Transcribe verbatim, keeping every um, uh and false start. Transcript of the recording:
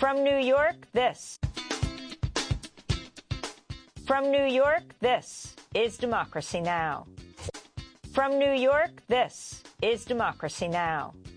From New York, this. From New York, this is Democracy Now! From New York, this is Democracy Now!